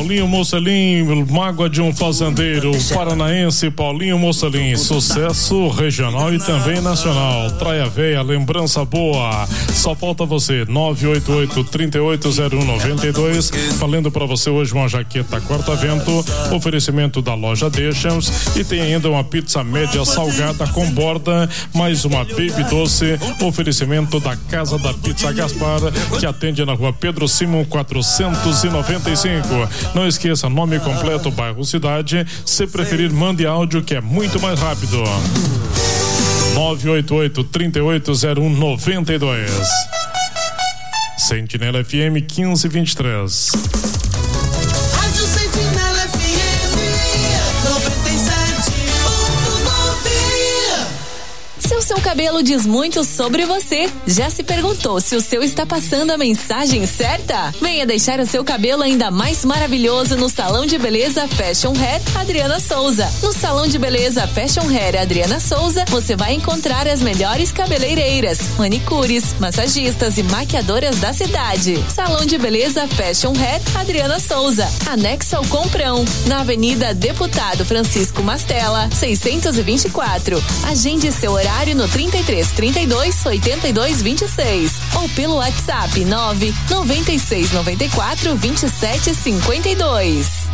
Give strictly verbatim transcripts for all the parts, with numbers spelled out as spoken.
Paulinho Mocelin, mágoa de um fazendeiro paranaense, Paulinho Mocelin, sucesso regional e também nacional. Traia Veia, lembrança boa. Só falta você, nove oito oito, três oito zero um, nove dois. Falando pra você hoje uma jaqueta corta-vento, oferecimento da loja Deixams, e tem ainda uma pizza média salgada com borda, mais uma baby doce, oferecimento da Casa da Pizza Gaspar, que atende na rua Pedro Simon quatrocentos e noventa e cinco. Não esqueça, nome completo, bairro, cidade. Se preferir, mande áudio que é muito mais rápido. nove oito oito, três oito zero um, nove dois. Sentinela F M quinze vinte e três. Rádio Sentinela F M noventa e sete ponto nove. Se o seu cabelo diz muito sobre você, já se perguntou se o seu está passando a mensagem certa? Venha deixar o seu cabelo ainda mais maravilhoso no Salão de Beleza Fashion Hair Adriana Souza. No Salão de Beleza Fashion Hair Adriana Souza, você vai encontrar as melhores cabeleireiras, manicures, massagistas e maquiadoras da cidade. Salão de Beleza Fashion Hair Adriana Souza, anexo ao Comprão, na Avenida Deputado Francisco Mastella, seiscentos e vinte e quatro. Agende seu horário no trinta e três, trinta e dois, oitenta e dois, vinte e seis ou pelo WhatsApp nove nove seis nove quatro, vinte e sete, cinquenta e dois.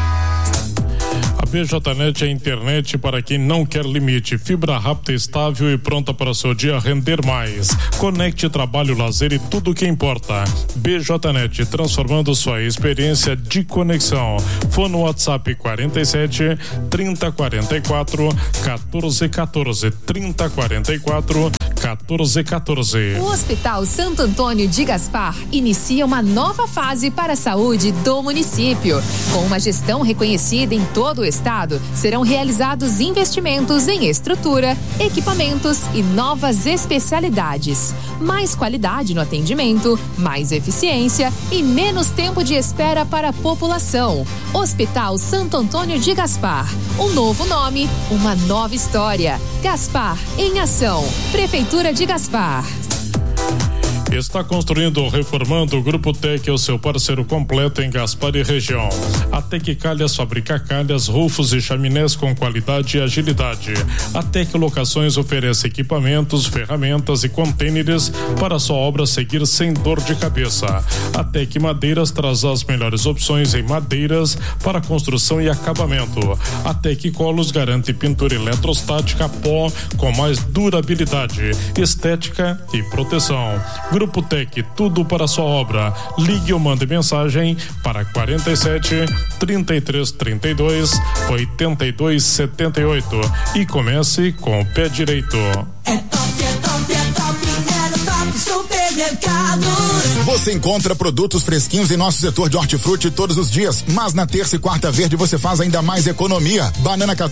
A B J Net é a internet para quem não quer limite, fibra rápida, estável e pronta para seu dia render mais. Conecte trabalho, lazer e tudo o que importa. B J Net, transformando sua experiência de conexão. Fone no WhatsApp quarenta e sete, trinta, quarenta e quatro, quatorze, quatorze, trinta, quarenta e quatro, quatorze, quatorze. O Hospital Santo Antônio de Gaspar inicia uma nova fase para a saúde do município. Com uma gestão reconhecida em todo o estado, serão realizados investimentos em estrutura, equipamentos e novas especialidades. Mais qualidade no atendimento, mais eficiência e menos tempo de espera para a população. Hospital Santo Antônio de Gaspar. Um novo nome, uma nova história. Gaspar em ação. Prefeitura de Gaspar. Está construindo ou reformando? O Grupo Tec é o seu parceiro completo em Gaspar e região. A Tec Calhas fabrica calhas, rufos e chaminés com qualidade e agilidade. A Tec Locações oferece equipamentos, ferramentas e contêineres para sua obra seguir sem dor de cabeça. A Tec Madeiras traz as melhores opções em madeiras para construção e acabamento. A Tec Colos garante pintura eletrostática pó com mais durabilidade, estética e proteção. Grupo Tec, tudo para sua obra. Ligue ou mande mensagem para quarenta e sete, trinta e três, trinta e dois, oitenta e dois, setenta e oito e comece com o pé direito. É top, é top, é top, é no Top Supermercados. Você encontra produtos fresquinhos em nosso setor de hortifruti todos os dias, mas na terça e quarta verde você faz ainda mais economia. Banana